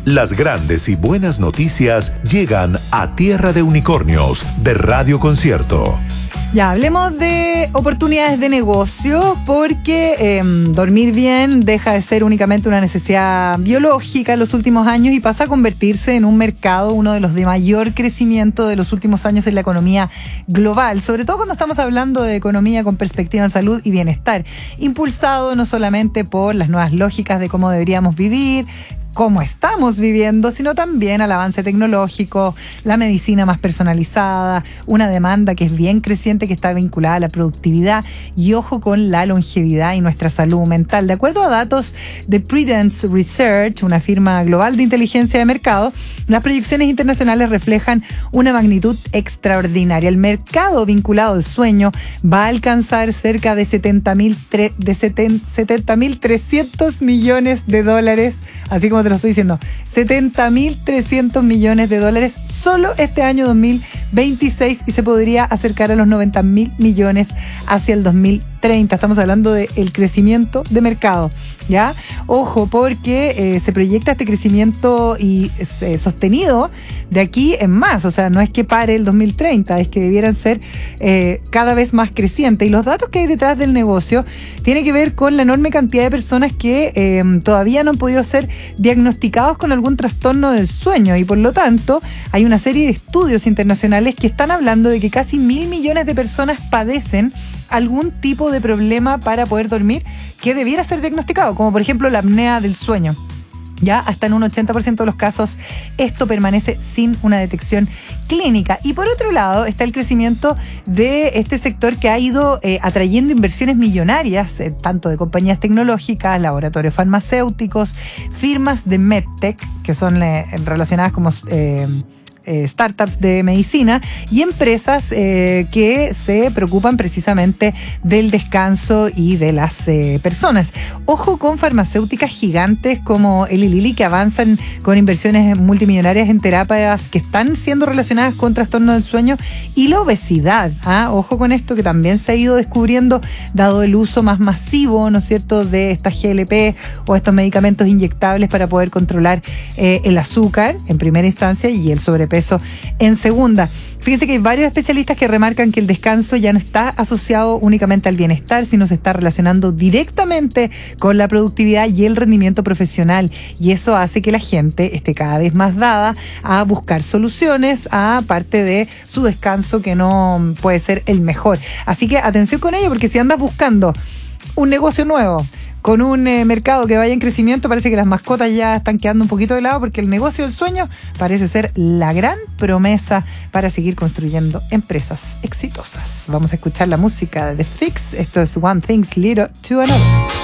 Las grandes y buenas noticias llegan a Tierra de Unicornios de Radio Concierto. Ya, hablemos de oportunidades de negocio porque dormir bien deja de ser únicamente una necesidad biológica en los últimos años y pasa a convertirse en un mercado, uno de los de mayor crecimiento de los últimos años en la economía global, sobre todo cuando estamos hablando de economía con perspectiva en salud y bienestar, impulsado no solamente por las nuevas lógicas de cómo deberíamos vivir, cómo estamos viviendo, sino también al avance tecnológico, la medicina más personalizada, una demanda que es bien creciente, que está vinculada a la productividad y ojo con la longevidad y nuestra salud mental. De acuerdo a datos de Prudence Research, una firma global de inteligencia de mercado, las proyecciones internacionales reflejan una magnitud extraordinaria. El mercado vinculado al sueño va a alcanzar cerca de 70.300 millones de dólares, así como te lo estoy diciendo, 70.300 millones de dólares solo este año 2026 y se podría acercar a los 90.000 millones hacia el 2030. Estamos hablando del crecimiento de mercado, ¿ya? Ojo, porque se proyecta este crecimiento y sostenido de aquí en más, o sea, no es que pare el 2030, es que debieran ser cada vez más crecientes. Y los datos que hay detrás del negocio tienen que ver con la enorme cantidad de personas que todavía no han podido ser diagnosticados con algún trastorno del sueño y por lo tanto hay una serie de estudios internacionales que están hablando de que casi 1.000 millones de personas padecen algún tipo de problema para poder dormir que debiera ser diagnosticado, como por ejemplo la apnea del sueño. Ya hasta en un 80% de los casos esto permanece sin una detección clínica. Y por otro lado está el crecimiento de este sector que ha ido atrayendo inversiones millonarias, tanto de compañías tecnológicas, laboratorios farmacéuticos, firmas de medtech, que son relacionadas como startups de medicina y empresas que se preocupan precisamente del descanso y de las personas. Ojo con farmacéuticas gigantes como Eli Lilly que avanzan con inversiones multimillonarias en terapias que están siendo relacionadas con trastornos del sueño y la obesidad. Ojo con esto que también se ha ido descubriendo dado el uso más masivo, ¿no es cierto?, de estas GLP o estos medicamentos inyectables para poder controlar el azúcar en primera instancia y el sobrepeso en segunda. Fíjense que hay varios especialistas que remarcan que el descanso ya no está asociado únicamente al bienestar, sino se está relacionando directamente con la productividad y el rendimiento profesional. Y eso hace que la gente esté cada vez más dada a buscar soluciones a parte de su descanso que no puede ser el mejor. Así que atención con ello, porque si andas buscando un negocio nuevo, con un mercado que vaya en crecimiento, parece que las mascotas ya están quedando un poquito de lado porque el negocio del sueño parece ser la gran promesa para seguir construyendo empresas exitosas. Vamos a escuchar la música de The Fix. Esto es One Thing's Lead to Another.